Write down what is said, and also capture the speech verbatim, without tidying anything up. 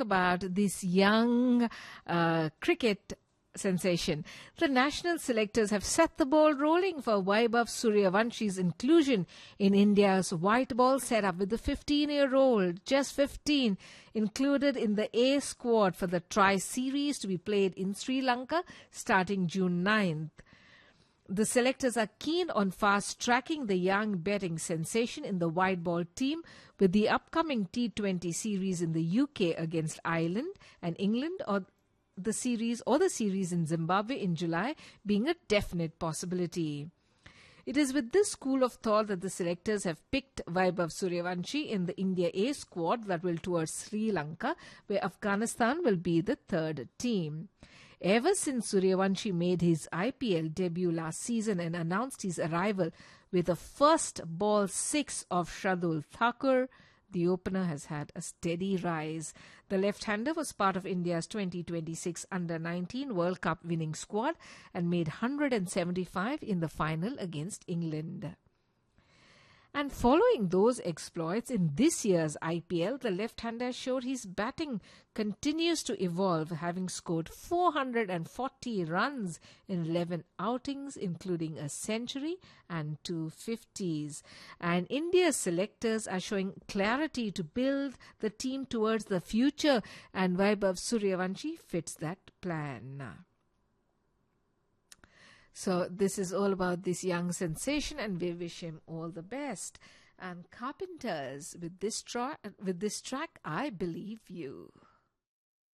about this young uh, cricket sensation. The national selectors have set the ball rolling for Vaibhav Suryawanshi's inclusion in India's white ball setup, with the fifteen-year-old, just fifteen, included in the A squad for the Tri-Series to be played in Sri Lanka starting June ninth. The selectors are keen on fast-tracking the young betting sensation in the white ball team, with the upcoming T twenty series in the U K against Ireland and England, or the series or the series in Zimbabwe in July being a definite possibility. It is with this school of thought that the selectors have picked Vaibhav Suryawanshi in the India A squad that will tour Sri Lanka, where Afghanistan will be the third team. Ever since Suryawanshi made his I P L debut last season and announced his arrival with a first ball six of Shardul Thakur, the opener has had a steady rise. The left-hander was part of India's twenty twenty-six under nineteen World Cup winning squad and made one hundred seventy-five in the final against England. And following those exploits in this year's I P L, the left-hander showed his batting continues to evolve, having scored four hundred forty runs in eleven outings, including a century and two fifties. And India's selectors are showing clarity to build the team towards the future, and Vaibhav Suryawanshi fits that plan. So this is all about this young sensation, and we wish him all the best. And Carpenters with this tra- with this track, I Believe You.